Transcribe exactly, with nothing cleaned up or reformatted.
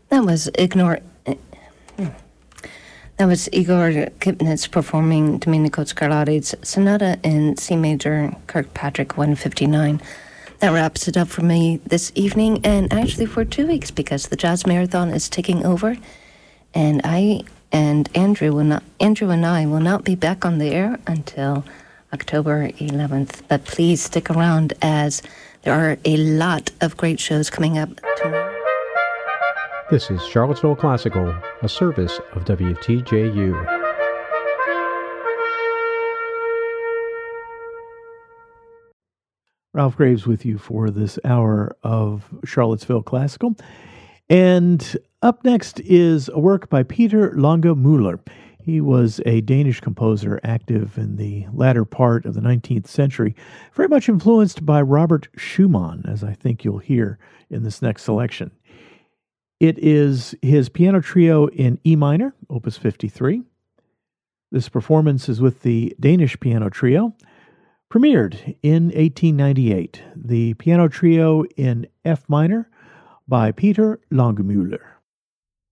That was Ignore. That was Igor Kipnitz performing Domenico Scarlatti's Sonata in C major, Kirkpatrick one fifty-nine. That wraps it up for me this evening, and actually for two weeks, because the Jazz Marathon is taking over, and I and Andrew will not. Andrew and I will not be back on the air until October eleventh. But please stick around, as there are a lot of great shows coming up tomorrow. This is Charlottesville Classical, a service of W T J U. Ralph Graves with you for this hour of Charlottesville Classical. And up next is a work by Peter Lange-Müller. He was a Danish composer active in the latter part of the nineteenth century, very much influenced by Robert Schumann, as I think you'll hear in this next selection. It is his piano trio in E minor, opus fifty-three. This performance is with the Danish Piano Trio, premiered in eighteen ninety-eight. The piano trio in F minor by Peter Lange-Müller.